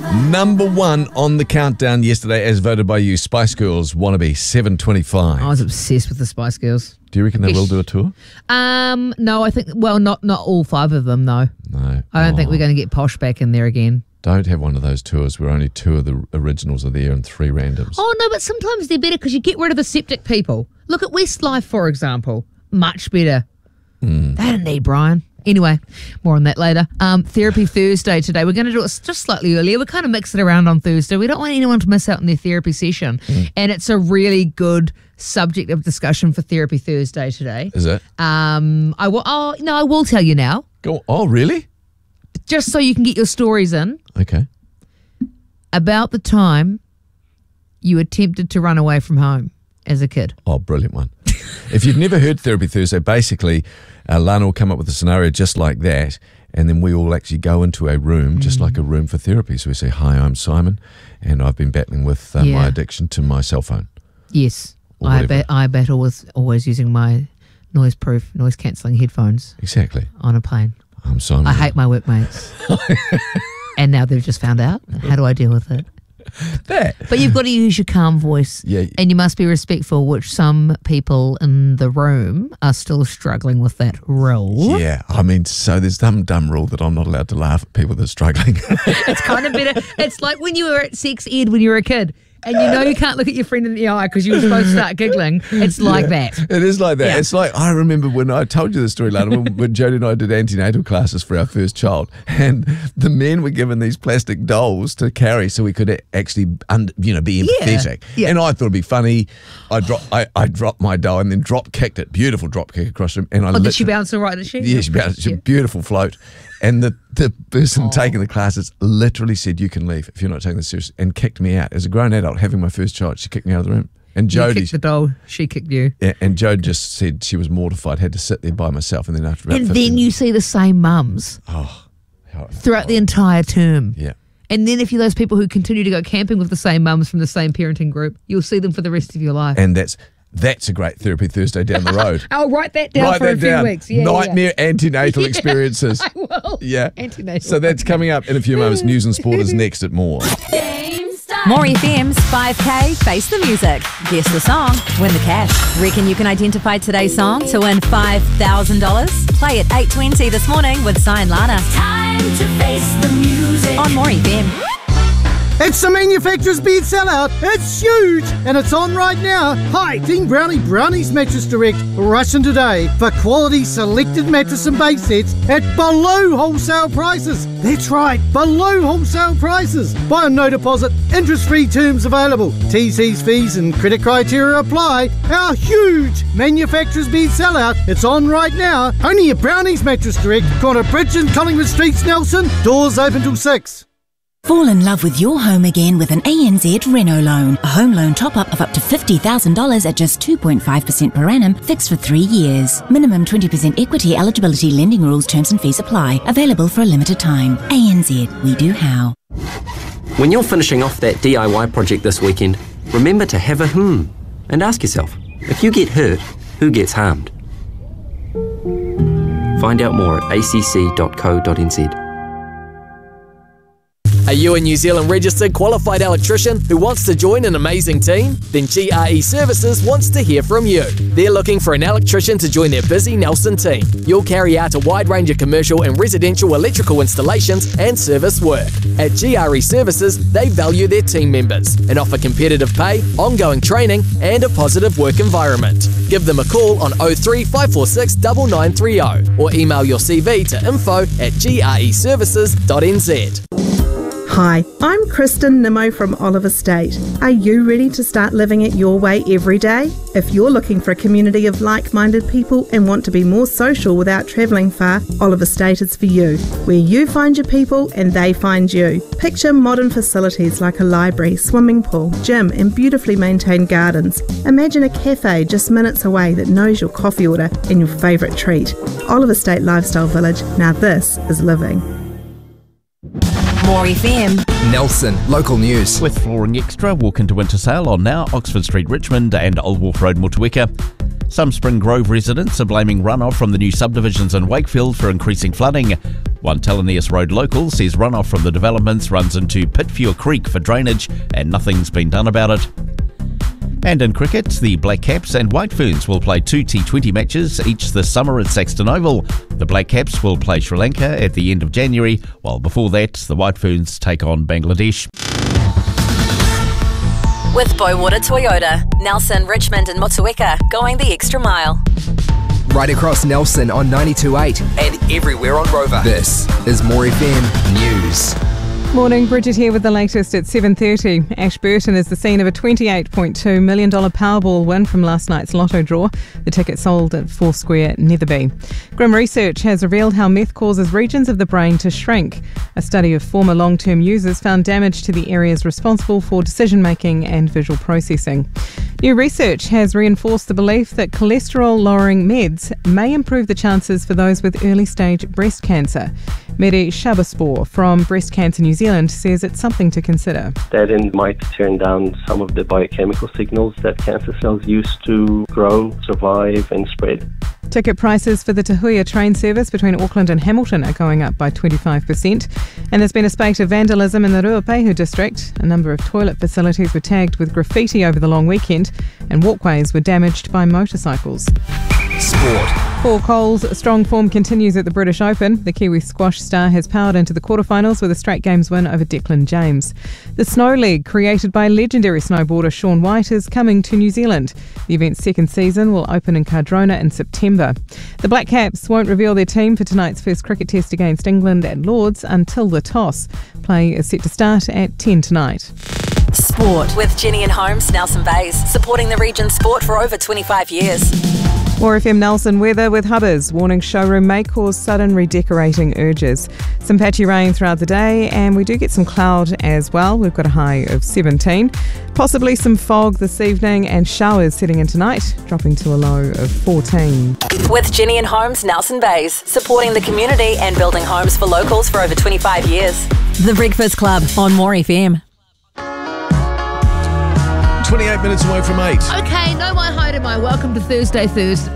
Number one on the countdown yesterday, as voted by you, Spice Girls Wannabe 725. I was obsessed with the Spice Girls. Do you reckon they will do a tour? No, I think, not all 5 of them, no. No. I don't think we're going to get Posh back in there again. Don't have one of those tours where only 2 of the originals are there and 3 randoms. Oh, no, but sometimes they're better because you get rid of the septic people. Look at Westlife, for example. Much better. They don't need Brian. Anyway, more on that later. Therapy Thursday today. We're going to do it just slightly earlier. We're kind of mix it around on Thursday. We don't want anyone to miss out on their therapy session. And it's a really good subject of discussion for Therapy Thursday today. Is it? I will tell you now. Go. Oh, really? Just so you can get your stories in. Okay. About the time you attempted to run away from home as a kid. Oh, brilliant one. If you've never heard Therapy Thursday, basically, Lana will come up with a scenario just like that, and then we all actually go into a room, just like a room for therapy. So we say, hi, I'm Simon, and I've been battling with my addiction to my cell phone. Yes. I battle with always using my noise-proof, noise-cancelling headphones. Exactly. On a plane. I'm Simon. I hate my workmates. And now they've just found out. How do I deal with it? But you've got to use your calm voice. Yeah. And you must be respectful, which some people in the room are still struggling with that rule. Yeah. I mean, so there's some dumb rule that I'm not allowed to laugh at people that are struggling. It's kind of better. It's like when you were at sex ed when you were a kid. And you know you can't look at your friend in the eye because you were supposed to start giggling. It's like that. It is like that. Yeah. It's like, I remember when I told you the story, Lana, when Jodie and I did antenatal classes for our first child, and the men were given these plastic dolls to carry so we could actually be empathetic. Yeah. And I thought it'd be funny. I dropped my doll and then drop kicked it. Beautiful drop kick across the room. And did she bounce all right, did she? Yeah, she bounced. She beautiful float. And the person taking the classes literally said, you can leave if you're not taking this seriously, and kicked me out. As a grown adult having my first child, she kicked me out of the room. And Jodie, you kicked the doll, she kicked you. Yeah, and Jodie just said she was mortified, had to sit there by myself. And then after about 15 then you see the same mums throughout the entire term. Yeah. And then if you're those people who continue to go camping with the same mums from the same parenting group, you'll see them for the rest of your life. And that's a great Therapy Thursday down the road. I'll write that down for a few weeks. Yeah, Nightmare antenatal experiences. I will. Yeah. Antenatal. So that's coming up in a few moments. News and Sport is next at More. More FM's 5K Face the Music. Guess the song, win the cash. Reckon you can identify today's song to win $5,000? Play at 8:20 this morning with Si and Lana. Time to face the music. On More FM. It's the manufacturer's bed sellout. It's huge and it's on right now. Hi, Team Brownies Mattress Direct. Rush in today for quality selected mattress and base sets at below wholesale prices. That's right, below wholesale prices. Buy on no deposit, interest-free terms available. TC's fees and credit criteria apply. Our huge manufacturer's bed sellout. It's on right now. Only at Brownies Mattress Direct. Corner Bridge and Collingwood Streets, Nelson. Doors open till 6. Fall in love with your home again with an ANZ Reno loan. A home loan top-up of up to $50,000 at just 2.5% per annum, fixed for 3 years. Minimum 20% equity eligibility, lending rules, terms and fees apply. Available for a limited time. ANZ, we do how. When you're finishing off that DIY project this weekend, remember to have a and ask yourself, if you get hurt, who gets harmed? Find out more at acc.co.nz. Are you a New Zealand registered qualified electrician who wants to join an amazing team? Then GRE Services wants to hear from you. They're looking for an electrician to join their busy Nelson team. You'll carry out a wide range of commercial and residential electrical installations and service work. At GRE Services, they value their team members and offer competitive pay, ongoing training and a positive work environment. Give them a call on 03 546 9930 or email your CV to info@greservices.nz. Hi, I'm Kristen Nimmo from Oliver State. Are you ready to start living it your way every day? If you're looking for a community of like-minded people and want to be more social without travelling far, Oliver State is for you, where you find your people and they find you. Picture modern facilities like a library, swimming pool, gym and beautifully maintained gardens. Imagine a cafe just minutes away that knows your coffee order and your favourite treat. Oliver State Lifestyle Village, now this is living. More FM. Nelson, local news. With Flooring Extra, walk into winter sale on now, Oxford Street, Richmond and Old Wharf Road, Motueka. Some Spring Grove residents are blaming runoff from the new subdivisions in Wakefield for increasing flooding. One Telenius Road local says runoff from the developments runs into Pitfewer Creek for drainage and nothing's been done about it. And in cricket, the Black Caps and White Ferns will play 2 T20 matches each this summer at Saxton Oval. The Black Caps will play Sri Lanka at the end of January, while before that, the White Ferns take on Bangladesh. With Boywater Toyota, Nelson, Richmond and Motueka going the extra mile. Right across Nelson on 92.8 and everywhere on Rover. This is More FM News. Morning, Bridget here with the latest at 7:30. Ashburton is the scene of a $28.2 million Powerball win from last night's lotto draw. The ticket sold at Foursquare, Netherby. Grim research has revealed how meth causes regions of the brain to shrink. A study of former long-term users found damage to the areas responsible for decision-making and visual processing. New research has reinforced the belief that cholesterol-lowering meds may improve the chances for those with early-stage breast cancer. Mehdi Shabaspor from Breast Cancer New Zealand says it's something to consider. Statin might turn down some of the biochemical signals that cancer cells use to grow, survive and spread. Ticket prices for the Tahuya train service between Auckland and Hamilton are going up by 25%. And there's been a spate of vandalism in the Ruapehu district. A number of toilet facilities were tagged with graffiti over the long weekend and walkways were damaged by motorcycles. Sport. Paul Cole's strong form continues at the British Open. The Kiwi squash star has powered into the quarterfinals with a straight games win over Declan James. The Snow League, created by legendary snowboarder Shaun White, is coming to New Zealand. The event's second season will open in Cardrona in September. The Black Caps won't reveal their team for tonight's first cricket test against England at Lords until the toss. Play is set to start at 10 tonight. Sport with Jenny and Holmes, Nelson Bays, supporting the region's sport for over 25 years. More FM Nelson weather with Hubbers. Warning showroom may cause sudden redecorating urges. Some patchy rain throughout the day and we do get some cloud as well. We've got a high of 17. Possibly some fog this evening and showers setting in tonight, dropping to a low of 14. With Jenny and Holmes, Nelson Bays, supporting the community and building homes for locals for over 25 years. The Breakfast Club on More FM. 28 minutes away from 8. Okay, no my hi to my. Welcome to Thursday. Thursday.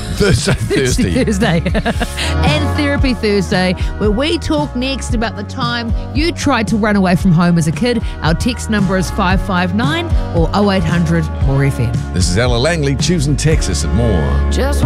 And Therapy Thursday, where we talk next about the time you tried to run away from home as a kid. Our text number is 559 or 0800 More FM. This is Ella Langley, choosing Texas at More. Just